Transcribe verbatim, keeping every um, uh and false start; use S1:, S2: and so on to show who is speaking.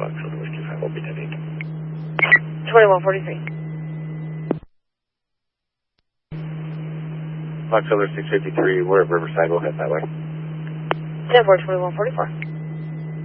S1: Foxtrot Whiskey five will be ten eight.
S2: twenty-one forty-three.
S1: Foxtrot six fifty-three, we're at Riverside, we'll head that way.
S2: ten four, twenty-one forty-four.